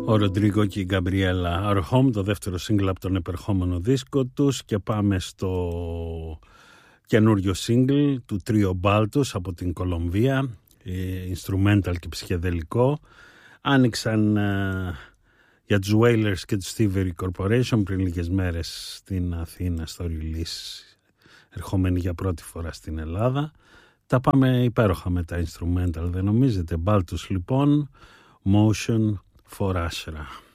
Ο Ροντρίγκο και η Γκαμπριέλα. Our Home, το δεύτερο single από τον επερχόμενο δίσκο τους, και πάμε στο καινούριο single του Trio Baltus από την Κολομβία, instrumental και ψυχεδελικό. Άνοιξαν για τους Wailers και τους Thievery Corporation πριν λίγες μέρες στην Αθήνα στο release, ερχόμενοι για πρώτη φορά στην Ελλάδα. Τα πάμε υπέροχα με τα instrumental, δεν νομίζετε? Baltus λοιπόν, Motion for Ashra.